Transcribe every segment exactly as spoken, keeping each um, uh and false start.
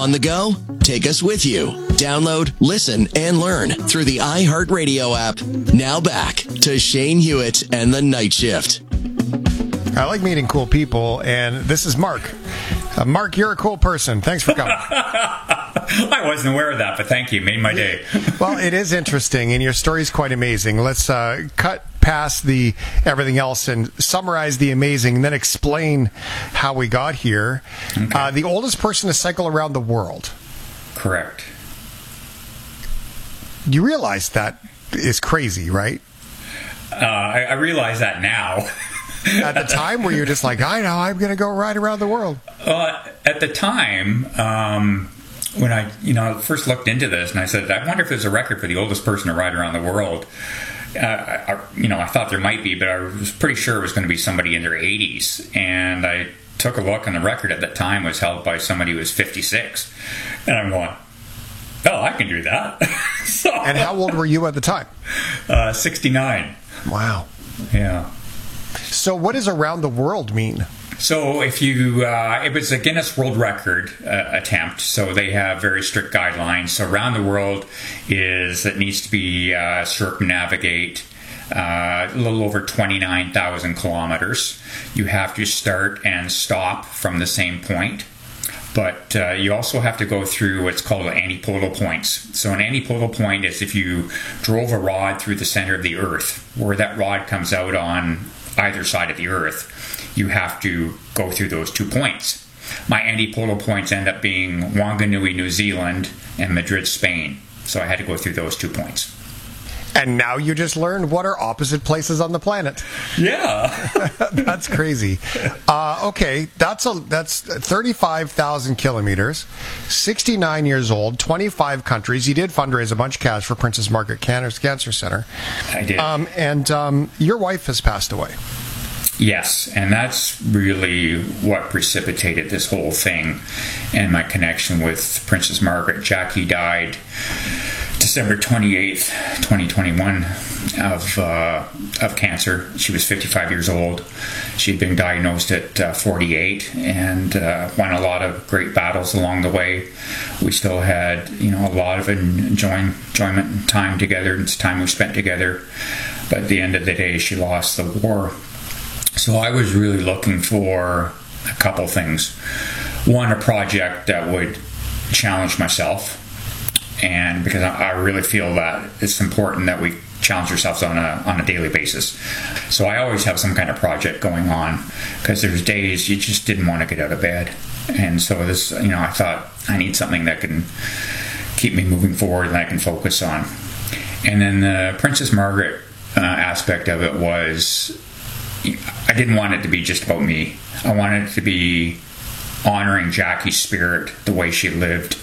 On the go? Take us with you. Download, listen, and learn through the iHeartRadio app. Now back to Shane Hewitt and the Night Shift. I like meeting cool people, and this is Mark. Uh, Mark, you're a cool person. Thanks for coming. I wasn't aware of that, but thank you. Made my day. Well, it is interesting, and your story's quite amazing. Let's uh, cut past the everything else and summarize the amazing, and then explain how we got here. Okay. Uh, the oldest person to cycle around the world. Correct. You realize that is crazy, right? Uh, I, I realize that now. At the time, where you're just like, I know, I'm going to go ride around the world. Uh, at the time, um, when I, you know, first looked into this, and I said, I wonder if there's a record for the oldest person to ride around the world. Uh, I, you know, I thought there might be, but I was pretty sure it was going to be somebody in their eighties. And I took a look, and the record at that time was held by somebody who was fifty-six. And I'm going, oh, I can do that. So, and how old were you at the time? Uh, sixty-nine. Wow. Yeah. So what does around the world mean? So if you, uh, it was a Guinness World Record uh, attempt, so they have very strict guidelines. So around the world is, it needs to be uh, circumnavigate uh, a little over twenty-nine thousand kilometers. You have to start and stop from the same point. But uh, you also have to go through what's called antipodal points. So an antipodal point is if you drove a rod through the center of the Earth, where that rod comes out on either side of the Earth, you have to go through those two points. My antipodal points end up being Wanganui, New Zealand, and Madrid, Spain. So I had to go through those two points. And now you just learned what are opposite places on the planet. Yeah. That's crazy. Uh, okay, that's a that's thirty-five thousand kilometers, sixty-nine years old, twenty-five countries. You did fundraise a bunch of cash for Princess Margaret Cancer Center. I did. Um, and um, your wife has passed away. Yes, and that's really what precipitated this whole thing and my connection with Princess Margaret. Jackie died December twenty-eighth, twenty twenty-one of uh, of cancer. She was fifty-five years old. She'd been diagnosed at uh, forty-eight and uh, won a lot of great battles along the way. We still had, you know, a lot of enjoy- enjoyment and time together. It's time we spent together. But at the end of the day, she lost the war. So I was really looking for a couple things. One, a project that would challenge myself. And because I really feel that it's important that we challenge ourselves on a on a daily basis. So I always have some kind of project going on, because there's days you just didn't want to get out of bed. And so this, you know, I thought I need something that can keep me moving forward and I can focus on. And then the Princess Margaret uh, aspect of it was, I didn't want it to be just about me. I wanted it to be honoring Jackie's spirit, the way she lived.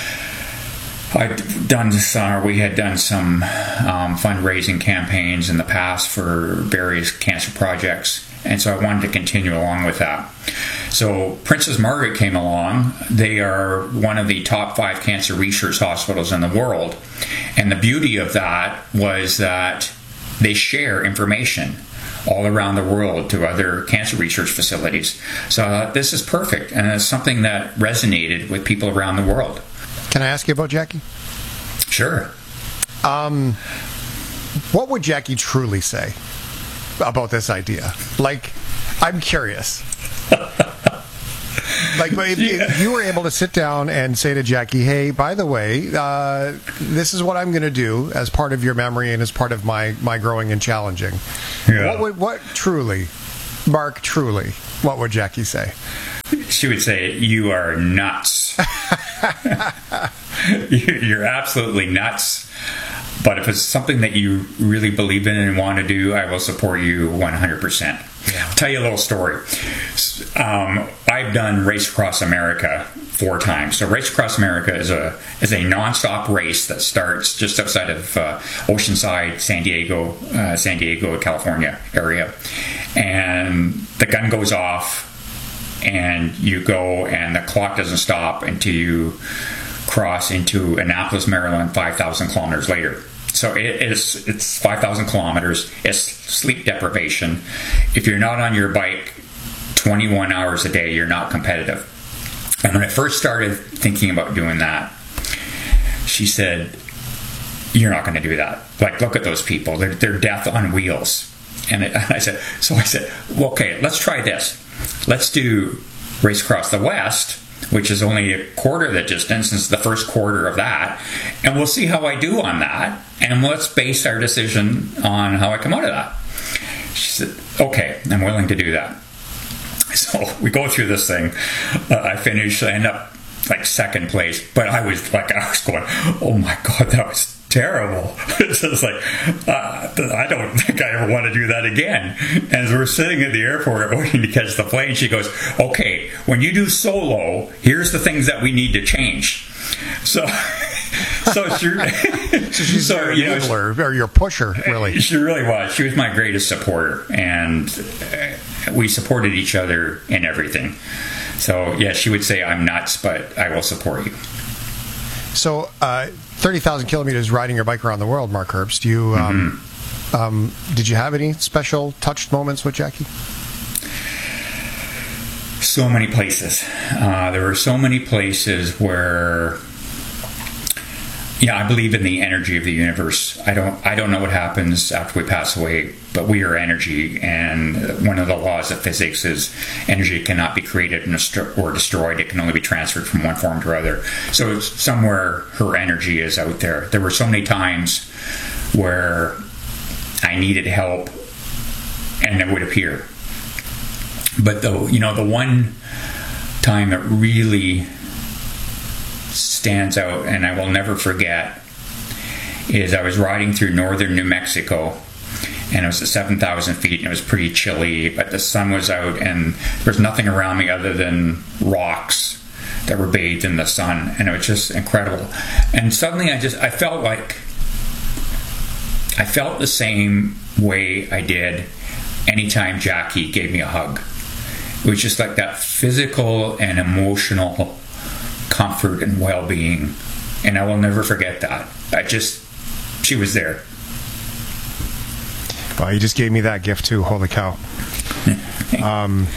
I've done some, we had done some um, fundraising campaigns in the past for various cancer projects, and so I wanted to continue along with that. So Princess Margaret came along. They are one of the top five cancer research hospitals in the world, and the beauty of that was that they share information all around the world to other cancer research facilities. So uh, this is perfect, and it's something that resonated with people around the world. Can I ask you about Jackie? Sure. Um, what would Jackie truly say about this idea? Like, I'm curious. Like, if, if you were able to sit down and say to Jackie, hey, by the way, uh, this is what I'm going to do as part of your memory and as part of my, my growing and challenging. Yeah. What would, what truly, Mark, truly, what would Jackie say? She would say, you are nuts. You're absolutely nuts. But if it's something that you really believe in and want to do, I will support you one hundred percent. Yeah. I'll tell you a little story. Um, I've done Race Across America four times. So Race Across America is a is a nonstop race that starts just outside of uh, Oceanside, San Diego, uh, San Diego, California area, and the gun goes off, and you go, and the clock doesn't stop until you cross into Annapolis, Maryland, five thousand kilometers later. So it is, it's five thousand kilometers. It's sleep deprivation. If you're not on your bike twenty-one hours a day, you're not competitive. And when I first started thinking about doing that, she said, "You're not going to do that. Like, look at those people. They're, they're death on wheels." And, it, and I said, so I said, well, okay, let's try this. Let's do Race Across the West, which is only a quarter of the distance. It's the first quarter of that. And we'll see how I do on that. And let's base our decision on how I come out of that. She said, okay, I'm willing to do that. So we go through this thing. Uh, I finish, I end up like second place. But I was like, I was going, oh my God, that was terrible. It's just like, uh, I don't think I ever want to do that again. And as we're sitting at the airport waiting to catch the plane, she goes, okay, when you do solo, here's the things that we need to change. So, so she, so she's so, your you know, enabler, or your pusher, really. She really was. She was my greatest supporter, and we supported each other in everything. So, yeah, she would say, I'm nuts, but I will support you. So, uh, thirty thousand kilometers riding your bike around the world, Mark Herbst. You, um, mm-hmm. um, did you have any special touched moments with Jackie? So many places. Uh, there were so many places where, yeah, I believe in the energy of the universe. I don't, I don't know what happens after we pass away, but we are energy, and one of the laws of physics is energy cannot be created or destroyed. It can only be transferred from one form to another. So somewhere her energy is out there. There were so many times where I needed help, and it would appear. But the, you know, the one time that really stands out, and I will never forget, is I was riding through northern New Mexico, and it was at seven thousand feet, and it was pretty chilly, but the sun was out, and there was nothing around me other than rocks that were bathed in the sun, and it was just incredible. And suddenly I just, I felt like, I felt the same way I did anytime Jackie gave me a hug. It was just like that physical and emotional comfort and well-being, and I will never forget that. I just, she was there. Well, you just gave me that gift too. Holy cow. um,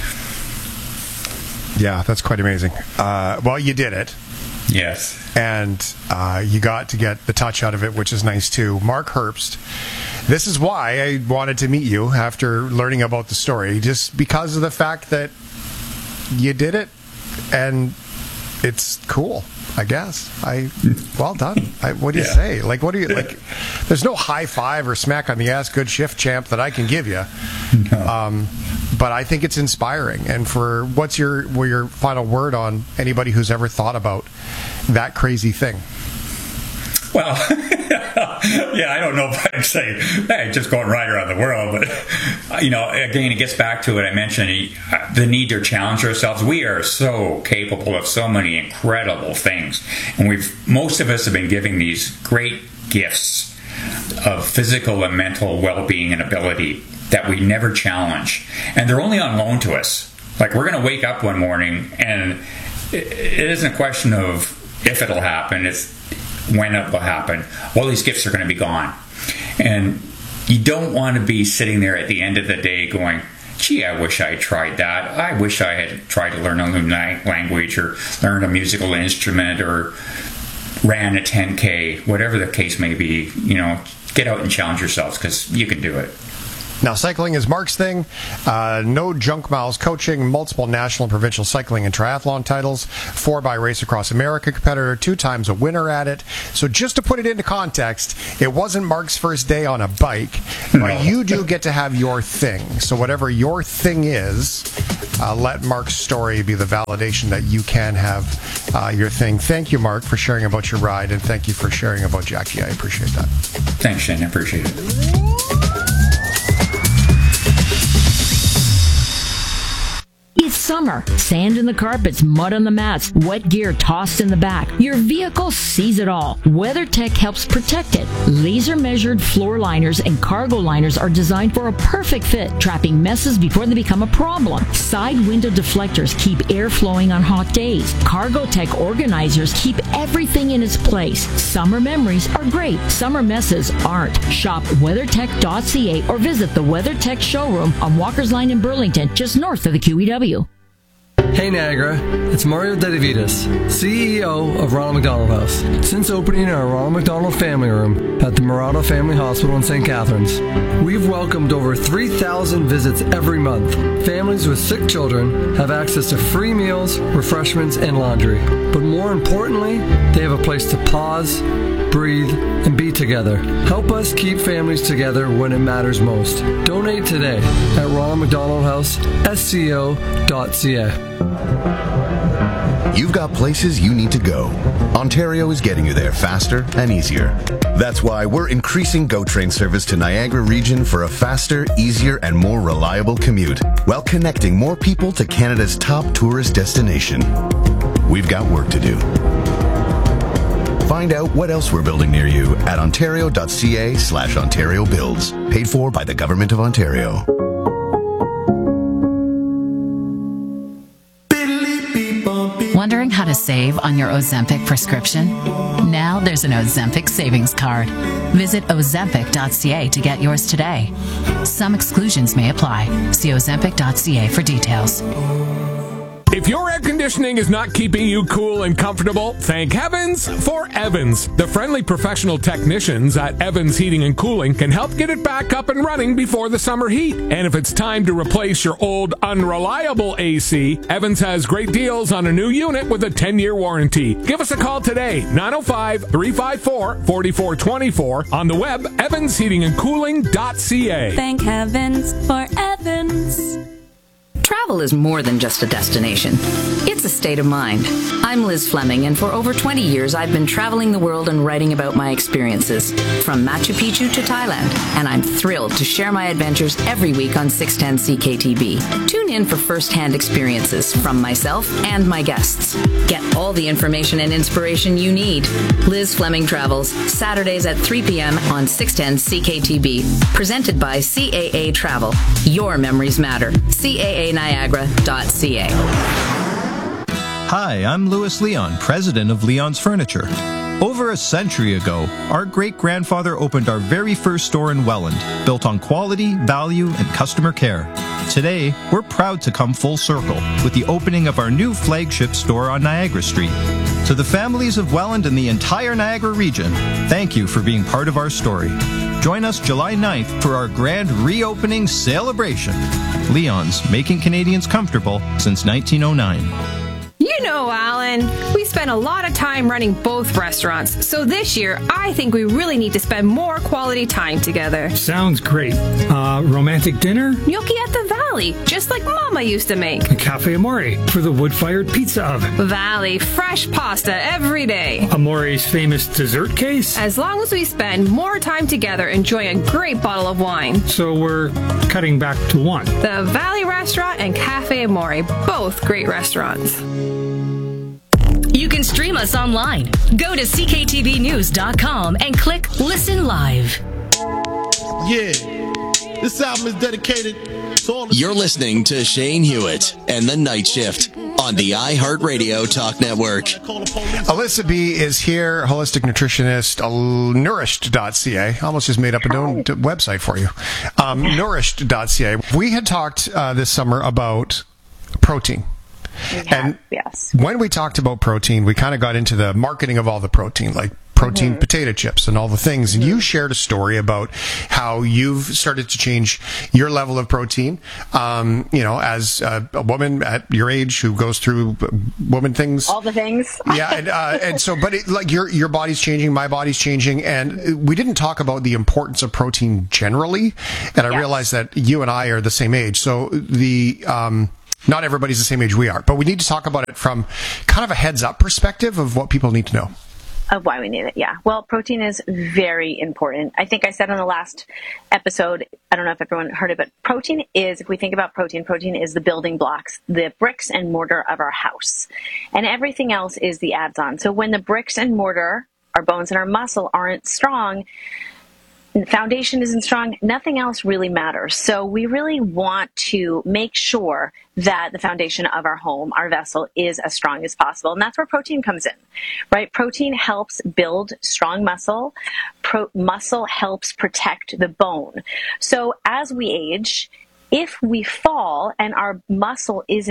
yeah, that's quite amazing. Uh, well, you did it. Yes. And uh, you got to get the touch out of it, which is nice too. Mark Herbst. This is why I wanted to meet you after learning about the story, just because of the fact that you did it, and it's cool, I guess. I well done. I, what do you yeah. say? Like, what do you like? There's no high five or smack on the ass, good shift, champ, that I can give you. No. Um, but I think it's inspiring. And for what's your what your final word on anybody who's ever thought about that crazy thing? Well, yeah, I don't know if I'd say, hey, just go and ride around the world. But, you know, again, it gets back to what I mentioned, the need to challenge ourselves. We are so capable of so many incredible things. And we've, most of us have been giving these great gifts of physical and mental well-being and ability that we never challenge. And they're only on loan to us. Like, we're going to wake up one morning, and it, it isn't a question of if it'll happen, it's when it will happen. All these gifts are going to be gone. And you don't want to be sitting there at the end of the day going, gee, I wish I had tried that. I wish I had tried to learn a new language or learn a musical instrument or ran a ten K, whatever the case may be. You know, get out and challenge yourselves, because you can do it. Now, cycling is Mark's thing. Uh, no junk miles coaching, multiple national and provincial cycling and triathlon titles, four by Race Across America competitor, two times a winner at it. So just to put it into context, it wasn't Mark's first day on a bike, no. But you do get to have your thing. So whatever your thing is, uh, let Mark's story be the validation that you can have uh, your thing. Thank you, Mark, for sharing about your ride, and thank you for sharing about Jackie. I appreciate that. Thanks, Shane. I appreciate it. It's summer. Sand in the carpets, mud on the mats, wet gear tossed in the back. Your vehicle sees it all. WeatherTech helps protect it. Laser-measured floor liners and cargo liners are designed for a perfect fit, trapping messes before they become a problem. Side window deflectors keep air flowing on hot days. Cargotech organizers keep everything in its place. Summer memories are great. Summer messes aren't. Shop weathertech dot c a or visit the WeatherTech showroom on Walker's Line in Burlington, just north of the Q E W. Hey Niagara, it's Mario Dedivitas, C E O of Ronald McDonald House. Since opening our Ronald McDonald Family Room at the Murata Family Hospital in Saint Catharines, we've welcomed over three thousand visits every month. Families with sick children have access to free meals, refreshments, and laundry. But more importantly, they have a place to pause, breathe, and be together. Help us keep families together when it matters most. Donate today at Ronald McDonald House, S C O dot C A. You've got places you need to go. Ontario is getting you there faster and easier. That's why we're increasing GO Train service to Niagara region for a faster, easier, and more reliable commute, while connecting more people to Canada's top tourist destination. We've got work to do. Find out what else we're building near you at ontario dot c a slash Ontario Builds. Paid for by the Government of Ontario. Wondering how to save on your Ozempic prescription? Now there's an Ozempic savings card. Visit ozempic dot c a to get yours today. Some exclusions may apply. See ozempic dot c a for details. If your air conditioning is not keeping you cool and comfortable, thank heavens for Evans. The friendly professional technicians at Evans Heating and Cooling can help get it back up and running before the summer heat. And if it's time to replace your old unreliable A C, Evans has great deals on a new unit with a ten-year warranty. Give us a call today, nine oh five, three five four, four four two four, on the web, evans heating and cooling dot c a. Thank heavens for Evans. Travel is more than just a destination. It's a state of mind. I'm Liz Fleming, and for over twenty years, I've been traveling the world and writing about my experiences, from Machu Picchu to Thailand, and I'm thrilled to share my adventures every week on six ten C K T B. Tune in for first-hand experiences from myself and my guests. Get all the information and inspiration you need. Liz Fleming Travels, Saturdays at three p.m. on six ten C K T B. Presented by C A A Travel. Your memories matter. C A A Niagara dot c a. Hi, I'm Louis Leon, president of Leon's Furniture. Over a century ago, our great-grandfather opened our very first store in Welland, built on quality, value, and customer care. Today, we're proud to come full circle with the opening of our new flagship store on Niagara Street. To the families of Welland and the entire Niagara region, thank you for being part of our story. Join us July ninth for our grand reopening celebration. Leon's, making Canadians comfortable since nineteen oh nine. You know, Alan, we spend a lot of time running both restaurants, so this year I think we really need to spend more quality time together. Sounds great. Uh, romantic dinner? Gnocchi at the Valley, just like Mama used to make. A Cafe Amore for the wood-fired pizza oven. Valley, fresh pasta every day. Amore's famous dessert case? As long as we spend more time together enjoying a great bottle of wine. So we're cutting back to one. The Valley Restaurant and Cafe Amore, both great restaurants. You can stream us online. Go to c k t v news dot com and click Listen Live. Yeah, this album is dedicated to all the... You're listening to Shane Hewitt and The Night Shift on the iHeartRadio Talk Network. Alyssa B. is here, holistic nutritionist, nourished dot c a. Almost just made up a own website for you. Um, nourished dot c a. We had talked uh, this summer about protein. And yes. When we talked about protein, we kind of got into the marketing of all the protein, like protein mm-hmm. potato chips and all the things. And mm-hmm. you shared a story about how you've started to change your level of protein, um, you know, as a, a woman at your age who goes through woman things. All the things. yeah. And, uh, and so, but it, like your, your body's changing, my body's changing. And we didn't talk about the importance of protein generally. And I yes. realized that you and I are the same age. So the, um, not everybody's the same age we are, but we need to talk about it from kind of a heads-up perspective of what people need to know. Of why we need it, yeah. Well, protein is very important. I think I said on the last episode, I don't know if everyone heard it, but protein is, if we think about protein, protein is the building blocks, the bricks and mortar of our house. And everything else is the adds-on. So when the bricks and mortar, our bones and our muscle, aren't strong, the foundation isn't strong, nothing else really matters. So we really want to make sure that the foundation of our home, our vessel, is as strong as possible. And that's where protein comes in, right? Protein helps build strong muscle. Pro- muscle helps protect the bone. So as we age, if we fall and our muscle isn't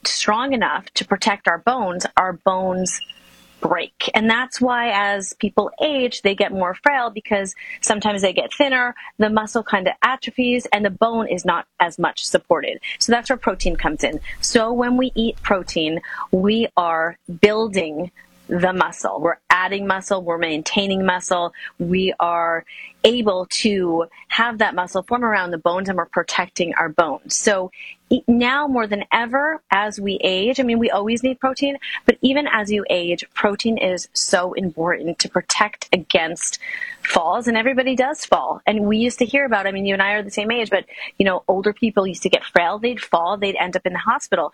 strong enough to protect our bones, our bones break. And that's why as people age, they get more frail, because sometimes they get thinner, the muscle kind of atrophies, and the bone is not as much supported. So that's where protein comes in. So when we eat protein, we are building the muscle. We're adding muscle, we're maintaining muscle, we are able to have that muscle form around the bones, and we're protecting our bones. So now more than ever, as we age, I mean, we always need protein, but even as you age, protein is so important to protect against falls, and everybody does fall. And we used to hear about, I mean, you and I are the same age, but, you know, older people used to get frail, they'd fall, they'd end up in the hospital.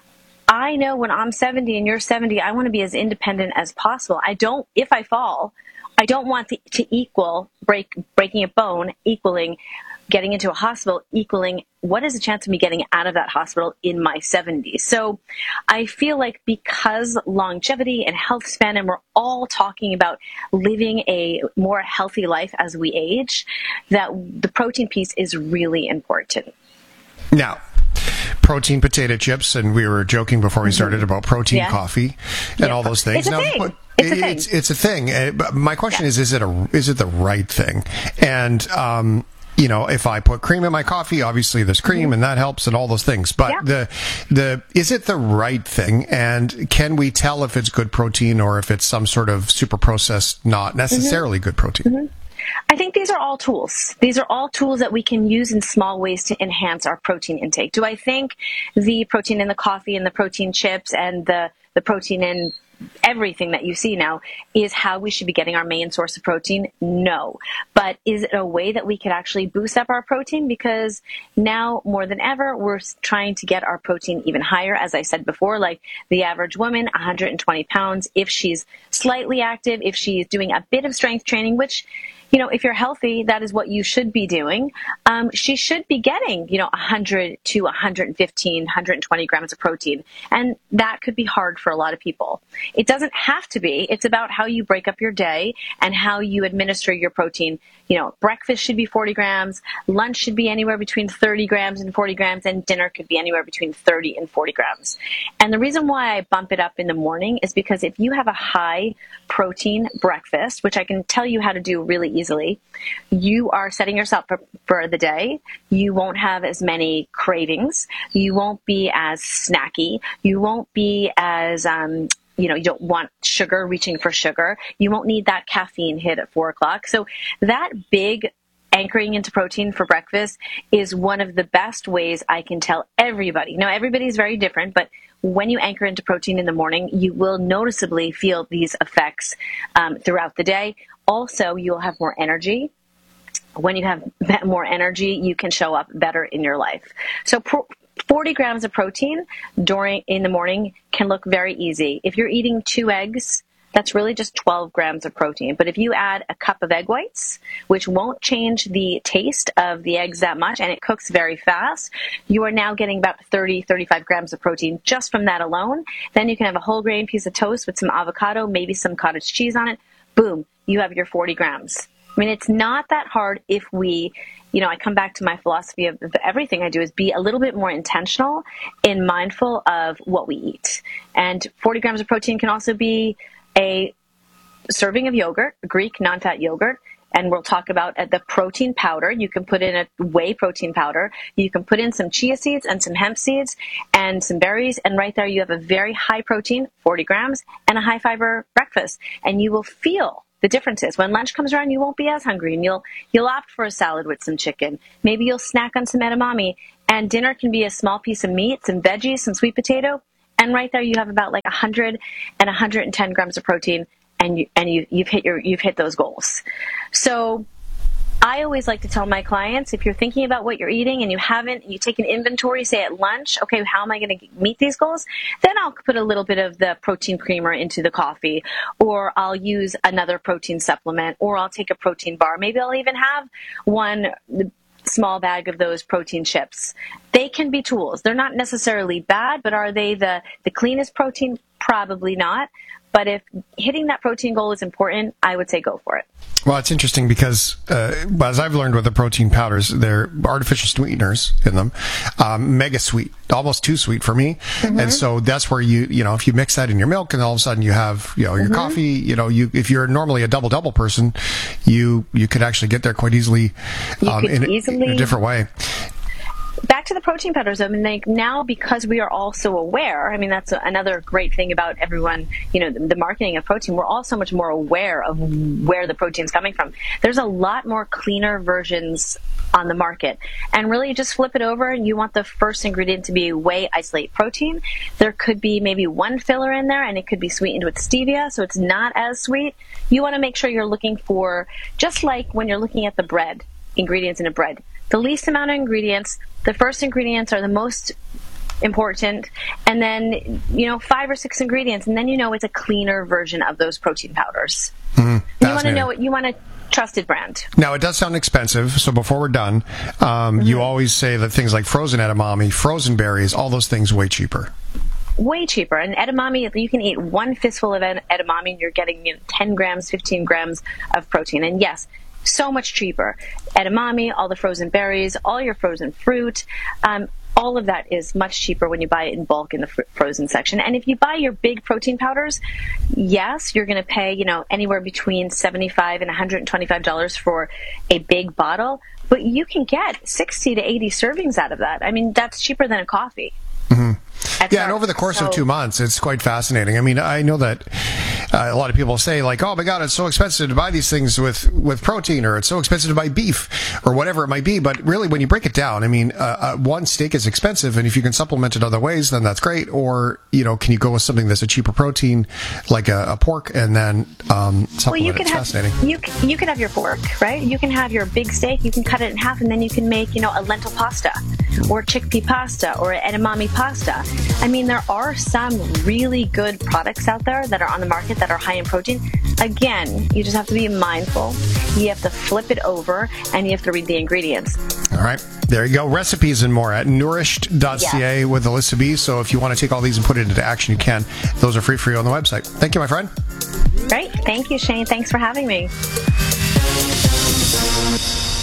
I know when I'm seventy and you're seventy, I want to be as independent as possible. I don't, if I fall, I don't want to, to equal break, breaking a bone, equaling getting into a hospital, equaling what is the chance of me getting out of that hospital in my seventies. So I feel like because longevity and health span, and we're all talking about living a more healthy life as we age, that the protein piece is really important. Now, protein potato chips, and we were joking before we started about protein Yeah. coffee and Yeah. all those things. It's a now, thing. but It's a it- thing. It's, it's a thing. Uh, but my question Yeah. is: Is it a is it the right thing? And um, you know, if I put cream in my coffee, obviously there's cream, and that helps, and all those things. But Yeah. the the is it the right thing? And can we tell if it's good protein or if it's some sort of super processed, not necessarily good protein? Mhm. I think these are all tools. These are all tools that we can use in small ways to enhance our protein intake. Do I think the protein in the coffee and the protein chips and the, the protein in everything that you see now is how we should be getting our main source of protein? No. But is it a way that we could actually boost up our protein? Because now more than ever, we're trying to get our protein even higher. As I said before, like the average woman, one hundred twenty pounds, if she's slightly active, if she's doing a bit of strength training, which, you know, if you're healthy, that is what you should be doing. Um, she should be getting, you know, one hundred to one hundred fifteen, one hundred twenty grams of protein. And that could be hard for a lot of people. It doesn't have to be. It's about how you break up your day and how you administer your protein. You know, breakfast should be forty grams, lunch should be anywhere between thirty grams and forty grams, and dinner could be anywhere between thirty and forty grams. And the reason why I bump it up in the morning is because if you have a high protein breakfast, which I can tell you how to do really easily, you are setting yourself up for, for the day. You won't have as many cravings. You won't be as snacky. You won't be as, um, you know, you don't want sugar, reaching for sugar. You won't need that caffeine hit at four o'clock. So that big anchoring into protein for breakfast is one of the best ways I can tell everybody. Now, everybody's very different, but when you anchor into protein in the morning, you will noticeably feel these effects um, throughout the day. Also, you'll have more energy. When you have more energy, you can show up better in your life. So pro- forty grams of protein during in the morning can look very easy. If you're eating two eggs, that's really just twelve grams of protein. But if you add a cup of egg whites, which won't change the taste of the eggs that much, and it cooks very fast, you are now getting about thirty, thirty-five grams of protein just from that alone. Then you can have a whole grain piece of toast with some avocado, maybe some cottage cheese on it. Boom, you have your forty grams. I mean, it's not that hard if we, you know, I come back to my philosophy of everything I do is be a little bit more intentional and mindful of what we eat. And forty grams of protein can also be a serving of yogurt, Greek non-fat yogurt. And we'll talk about uh, the protein powder. You can put in a whey protein powder. You can put in some chia seeds and some hemp seeds and some berries. And right there you have a very high protein, forty grams, and a high fiber breakfast. And you will feel the differences. When lunch comes around, you won't be as hungry, and you'll you'll opt for a salad with some chicken. Maybe you'll snack on some edamame. And dinner can be a small piece of meat, some veggies, some sweet potato. And right there you have about like one hundred and one hundred ten grams of protein. And you and you you've hit your you've hit those goals. So I always like to tell my clients, if you're thinking about what you're eating and you haven't, you take an inventory, say at lunch, okay, how am I going to meet these goals? Then I'll put a little bit of the protein creamer into the coffee, or I'll use another protein supplement, or I'll take a protein bar. Maybe I'll even have one small bag of those protein chips. They can be tools. They're not necessarily bad, but are they the, the cleanest protein? Probably not. But if hitting that protein goal is important, I would say go for it. Well, it's interesting because, uh, as I've learned with the protein powders, they're artificial sweeteners in them, um, mega sweet, almost too sweet for me. Mm-hmm. And so that's where you, you know, if you mix that in your milk and all of a sudden you have, you know, your mm-hmm. coffee, you know, you, if you're normally a double double person, you, you could actually get there quite easily, um, in, easily... in a different way. Back to the protein powders. I mean, like now because we are all so aware, I mean, that's another great thing about everyone, you know, the, the marketing of protein. We're all so much more aware of where the protein's coming from. There's a lot more cleaner versions on the market. And really just flip it over and you want the first ingredient to be whey isolate protein. There could be maybe one filler in there and it could be sweetened with stevia, so it's not as sweet. You want to make sure you're looking for, just like when you're looking at the bread, ingredients in a bread, the least amount of ingredients. The first ingredients are the most important, and then, you know, five or six ingredients, and then you know it's a cleaner version of those protein powders. Mm-hmm. You want to know what you want a trusted brand. Now, it does sound expensive, so before we're done, um, mm-hmm. you always say that things like frozen edamame, frozen berries, all those things way cheaper. Way cheaper. And edamame, you can eat one fistful of edamame and you're getting, you know, ten grams, fifteen grams of protein. And yes, so much cheaper. Edamame, all the frozen berries, all your frozen fruit, um, all of that is much cheaper when you buy it in bulk in the fr- frozen section. And if you buy your big protein powders, yes, you're going to pay, you know, anywhere between seventy-five dollars and one hundred twenty-five dollars for a big bottle, but you can get sixty to eighty servings out of that. I mean, that's cheaper than a coffee. Mm-hmm. Yeah, and over the course so, of two months, it's quite fascinating. I mean, I know that uh, a lot of people say, like, oh my God, it's so expensive to buy these things with, with protein, or it's so expensive to buy beef, or whatever it might be. But really, when you break it down, I mean, uh, uh, one steak is expensive, and if you can supplement it other ways, then that's great. Or, you know, can you go with something that's a cheaper protein, like a, a pork, and then um, supplement well, you it? Can it's have, fascinating. You, you can have your pork, right? You can have your big steak, you can cut it in half, and then you can make, you know, a lentil pasta, or chickpea pasta, or edamame pasta. I mean, there are some really good products out there that are on the market that are high in protein. Again, you just have to be mindful. You have to flip it over, and you have to read the ingredients. All right. There you go. Recipes and more at nourished dot c a yes. with Alyssa B. So if you want to take all these and put it into action, you can. Those are free for you on the website. Thank you, my friend. Great. Thank you, Shane. Thanks for having me.